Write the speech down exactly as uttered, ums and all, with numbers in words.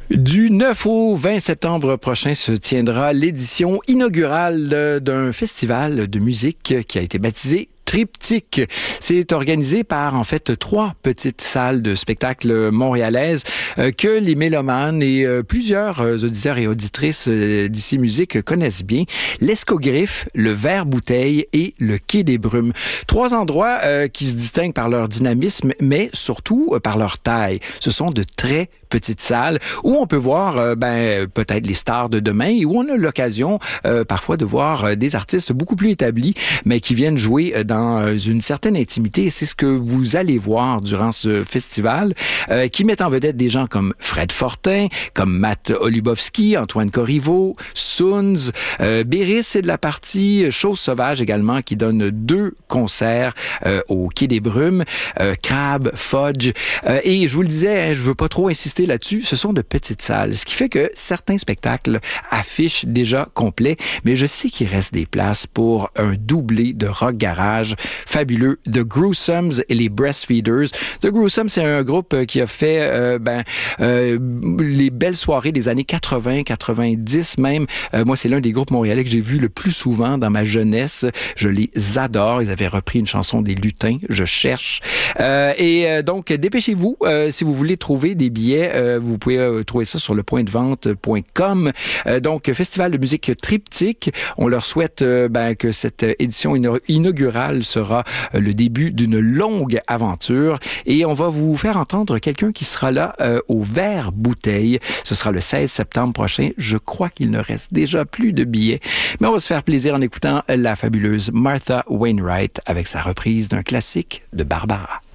Du neuf au vingt septembre prochain se tiendra l'édition inaugurale d'un festival de musique qui a été baptisé Triptyque. C'est organisé par, en fait, trois petites salles de spectacle montréalaises euh, que les mélomanes et euh, plusieurs euh, auditeurs et auditrices euh, d'ici musique connaissent bien. L'Escogriffe, le Verre-Bouteille et le Quai des Brumes. Trois endroits euh, qui se distinguent par leur dynamisme, mais surtout euh, par leur taille. Ce sont de très petites salles où on peut voir euh, ben peut-être les stars de demain et où on a l'occasion euh, parfois de voir euh, des artistes beaucoup plus établis, mais qui viennent jouer euh, dans une certaine intimité, et c'est ce que vous allez voir durant ce festival, euh, qui met en vedette des gens comme Fred Fortin, comme Matt Olubowski, Antoine Corriveau, Soons, euh, Béris, c'est de la partie, Chose Sauvage également, qui donne deux concerts euh, au Quai des Brumes, euh, Crab, Fudge, euh, et je vous le disais, hein, je veux pas trop insister là-dessus, ce sont de petites salles, ce qui fait que certains spectacles affichent déjà complet, mais je sais qu'il reste des places pour un doublé de rock garage fabuleux, The Gruesomes et les Breastfeeders. The Gruesomes, c'est un groupe qui a fait euh, ben euh, les belles soirées des années quatre-vingts, quatre-vingt-dix même. Euh, moi, c'est l'un des groupes montréalais que j'ai vu le plus souvent dans ma jeunesse. Je les adore. Ils avaient repris une chanson des Lutins, Je cherche. Euh, et euh, donc, dépêchez-vous. Euh, si vous voulez trouver des billets, euh, vous pouvez euh, trouver ça sur le point de vente point com. Euh, donc, Festival de musique Triptyque. On leur souhaite euh, ben, que cette édition inaugurale sera le début d'une longue aventure et on va vous faire entendre quelqu'un qui sera là euh, au Verre-Bouteille. Ce sera le seize septembre prochain. Je crois qu'il ne reste déjà plus de billets, mais on va se faire plaisir en écoutant la fabuleuse Martha Wainwright avec sa reprise d'un classique de Barbara.